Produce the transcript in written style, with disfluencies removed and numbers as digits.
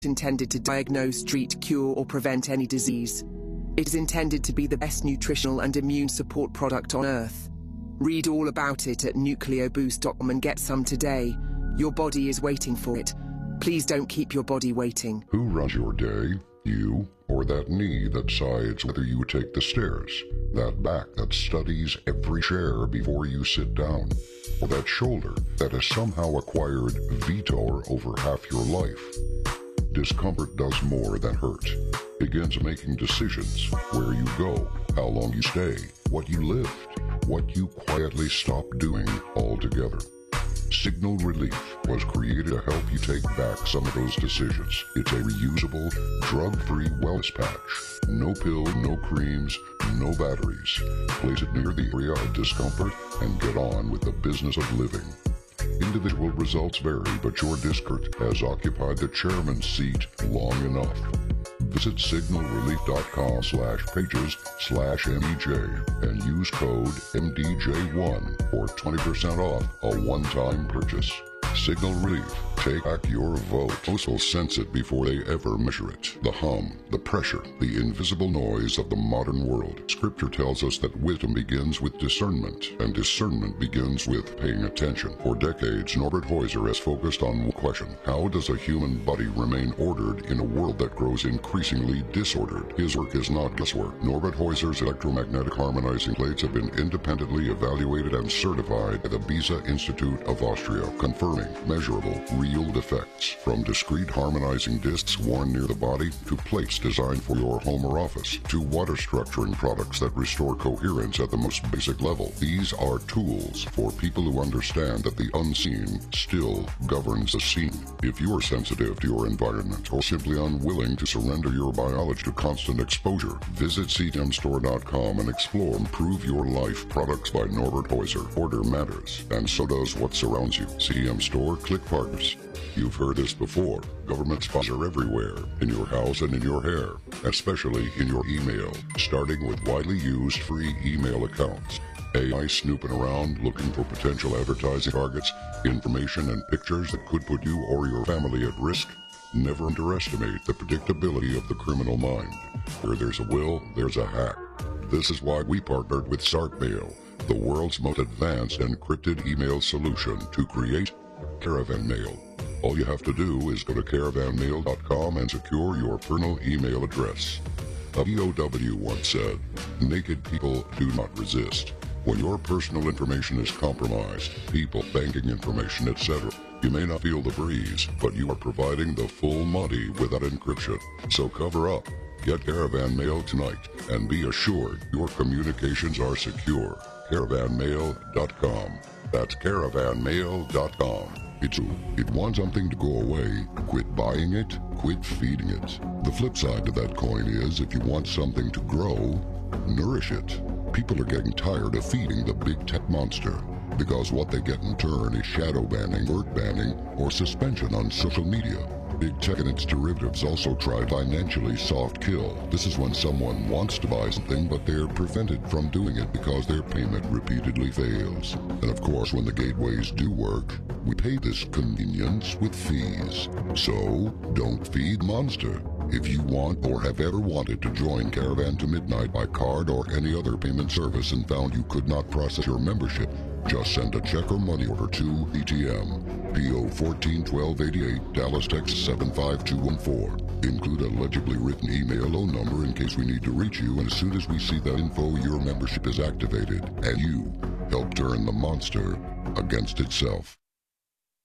intended to diagnose, treat, cure, or prevent any disease. It is intended to be the best nutritional and immune support product on Earth. Read all about it at nucleoboost.com and get some today. Your body is waiting for it. Please don't keep your body waiting. Who runs your day? You or that knee that decides whether you take the stairs? That back that studies every chair before you sit down? Or that shoulder that has somehow acquired veto over half your life? Discomfort does more than hurt. Begins making decisions: where you go, how long you stay, what you lift, what you quietly stop doing altogether. Signal Relief was created to help you take back some of those decisions. It's a reusable, drug-free wellness patch. No pill, no creams, no batteries. Place it near the area of discomfort and get on with the business of living. Individual results vary, but your discomfort has occupied the chairman's seat long enough. Visit signalrelief.com/pages/MEJ and use code MDJ1 for 20% off a one-time purchase. Signal Relief. Take back your vote. Most will sense it before they ever measure it. The hum, the pressure, the invisible noise of the modern world. Scripture tells us that wisdom begins with discernment, and discernment begins with paying attention. For decades, Norbert Heuser has focused on one question: how does a human body remain ordered in a world that grows increasingly disordered? His work is not guesswork. Norbert Heuser's electromagnetic harmonizing plates have been independently evaluated and certified by the Beza Institute of Austria, confirming measurable, real effects. From discrete harmonizing discs worn near the body, to plates designed for your home or office, to water structuring products that restore coherence at the most basic level. These are tools for people who understand that the unseen still governs the seen. If you are sensitive to your environment or simply unwilling to surrender your biology to constant exposure, visit ctemstore.com and explore Improve Your Life products by Norbert Heuser. Order matters, and so does what surrounds you. CM Store, click partners. You've heard this before. Government spots are everywhere, in your house and in your hair, especially in your email, starting with widely used free email accounts. AI snooping around looking for potential advertising targets, information and pictures that could put you or your family at risk. Never underestimate the predictability of the criminal mind. Where there's a will, there's a hack. This is why we partnered with StarkMail, the world's most advanced encrypted email solution, to create Caravan Mail. All you have to do is go to caravanmail.com and secure your personal email address. A POW once said, "Naked people do not resist." When your personal information is compromised, people, banking information, etc., you may not feel the breeze, but you are providing the full Monty without encryption. So cover up. Get Caravan Mail tonight and be assured your communications are secure. Caravanmail.com. That's caravanmail.com. If you want something to go away, quit buying it, quit feeding it. The flip side to that coin is, if you want something to grow, nourish it. People are getting tired of feeding the big tech monster, because what they get in turn is shadow banning, alert banning, or suspension on social media. Big tech and its derivatives also try financially soft kill. This is when someone wants to buy something, but they're prevented from doing it because their payment repeatedly fails. And of course, when the gateways do work, we pay this convenience with fees. So, don't feed monster. If you want or have ever wanted to join Caravan to Midnight by card or any other payment service and found you could not process your membership, just send a check or money order to ETM, PO 141288, Dallas, Texas 75214. Include a legibly written email or number in case we need to reach you, and as soon as we see that info, your membership is activated, and you help turn the monster against itself.